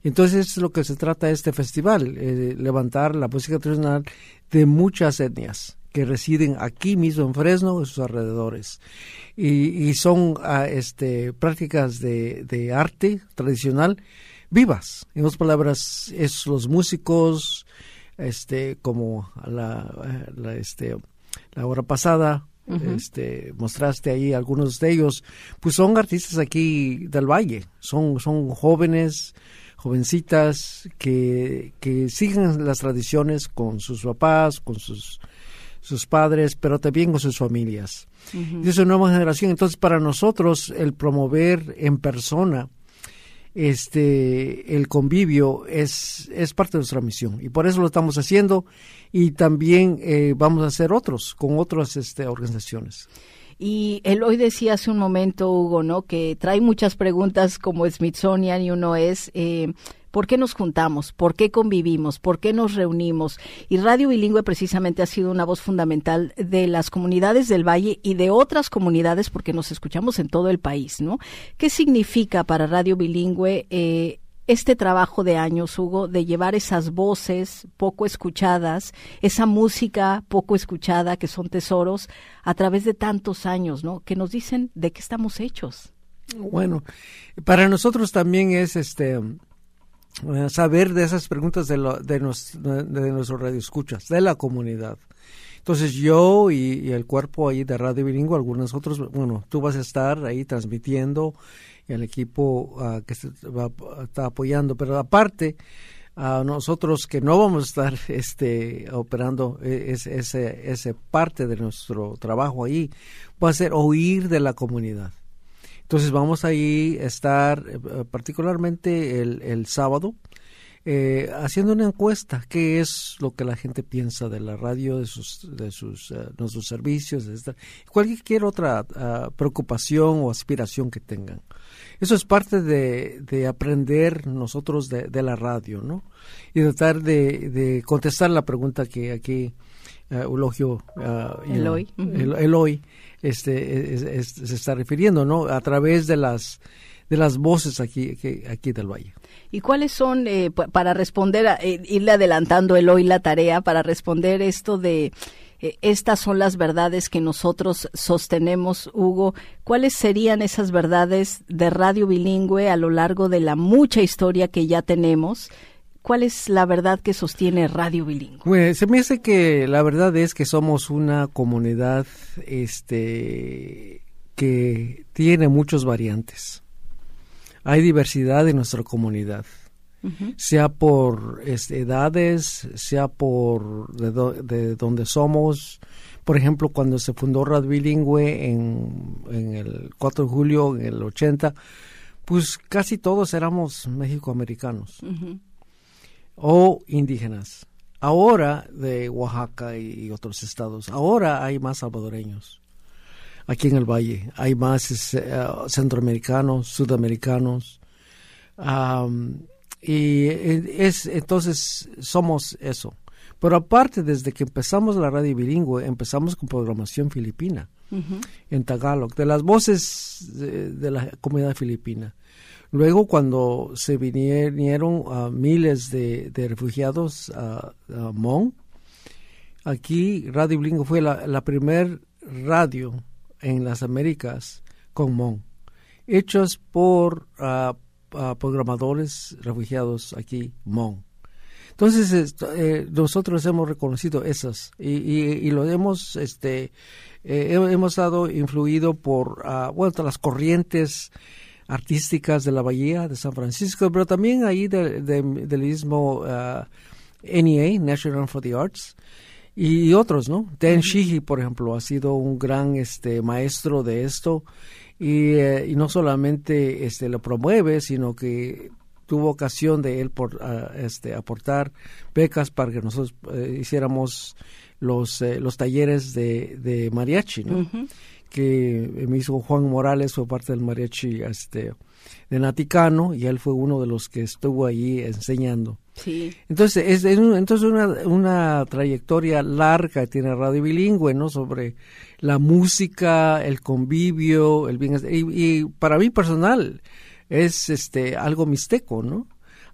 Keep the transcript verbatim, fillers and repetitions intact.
Entonces es lo que se trata de este festival, eh, levantar la música tradicional de muchas etnias que residen aquí mismo en Fresno y sus alrededores. Y, y son uh, este, prácticas de, de arte tradicional vivas. En otras palabras, es los músicos, este, como la, la, este, la hora pasada, uh-huh. este, mostraste ahí algunos de ellos, pues son artistas aquí del Valle, son, son jóvenes, jovencitas que, que siguen las tradiciones con sus papás, con sus sus padres, pero también con sus familias. Uh-huh. Y es una nueva generación. Entonces, para nosotros, el promover en persona este el convivio es, es parte de nuestra misión. Y por eso lo estamos haciendo. Y también eh, vamos a hacer otros, con otras este, organizaciones. Y Eloy decía hace un momento, Hugo, ¿no?, que trae muchas preguntas como Smithsonian, y uno es... Eh, ¿por qué nos juntamos? ¿Por qué convivimos? ¿Por qué nos reunimos? Y Radio Bilingüe precisamente ha sido una voz fundamental de las comunidades del Valle y de otras comunidades, porque nos escuchamos en todo el país, ¿no? ¿Qué significa para Radio Bilingüe eh, este trabajo de años, Hugo, de llevar esas voces poco escuchadas, esa música poco escuchada, que son tesoros, a través de tantos años, ¿no?, que nos dicen de qué estamos hechos? Bueno, para nosotros también es este... saber de esas preguntas de, lo, de, nos, de nuestros radioescuchas, de la comunidad. Entonces yo y, y el cuerpo ahí de Radio Bilingüe, algunos otros, bueno, tú vas a estar ahí transmitiendo y el equipo uh, que se va, está apoyando, pero aparte, a uh, nosotros que no vamos a estar este, operando ese, ese, ese parte de nuestro trabajo ahí, va a ser oír de la comunidad. Entonces vamos ahí a estar eh, particularmente el, el sábado eh, haciendo una encuesta, qué es lo que la gente piensa de la radio, de sus de sus uh, nuestros servicios, de esta, cualquier otra uh, preocupación o aspiración que tengan. Eso es parte de, de aprender nosotros de, de la radio, ¿no? Y tratar de, de contestar la pregunta que aquí uh, Eulogio uh, Eloy, you know, uh-huh. Eloy este es, es, se está refiriendo, ¿no?, a través de las de las voces aquí que, aquí del Valle. ¿Y cuáles son, eh, p- para responder, a, eh, irle adelantando Eloy la tarea, para responder esto de eh, estas son las verdades que nosotros sostenemos, Hugo? ¿Cuáles serían esas verdades de Radio Bilingüe a lo largo de la mucha historia que ya tenemos? ¿Cuál es la verdad que sostiene Radio Bilingüe? Bueno, se me hace que la verdad es que somos una comunidad este, que tiene muchas variantes. Hay diversidad en nuestra comunidad, uh-huh. sea por este, edades, sea por de, do, de donde somos. Por ejemplo, cuando se fundó Radio Bilingüe en, en el cuatro de julio, en el ochenta, pues casi todos éramos mexicoamericanos. Uh-huh. O indígenas. Ahora de Oaxaca y otros estados, ahora hay más salvadoreños. Aquí en el Valle hay más uh, centroamericanos, sudamericanos. Um, y es entonces somos eso. Pero aparte, desde que empezamos la Radio Bilingüe, empezamos con programación filipina, uh-huh. en Tagalog, de las voces de, de la comunidad filipina. Luego, cuando se vinieron uh, miles de, de refugiados a uh, uh, Hmong, aquí Radio Bilingüe fue la, la primer radio en las Américas con Hmong, hechos por uh, uh, programadores refugiados aquí Hmong. Entonces, esto, eh, nosotros hemos reconocido esas y, y, y lo hemos, este, eh, hemos dado influido por, uh, bueno, las corrientes artísticas de la Bahía de San Francisco, pero también ahí de, de, del mismo uh, N E A, National for the Arts, y otros, ¿no? Dan Sheehy, por ejemplo, ha sido un gran este maestro de esto, y, eh, y no solamente este lo promueve, sino que tuvo ocasión de él por uh, este aportar becas para que nosotros uh, hiciéramos los eh, los talleres de, de mariachi, ¿no? Uh-huh. Que mi hijo Juan Morales fue parte del mariachi este, de Naticano, y él fue uno de los que estuvo allí enseñando. Sí. Entonces, es, es un, entonces una, una trayectoria larga tiene Radio Bilingüe, ¿no?, sobre la música, el convivio, el bienestar. Y, y para mí personal es este algo mixteco, ¿no?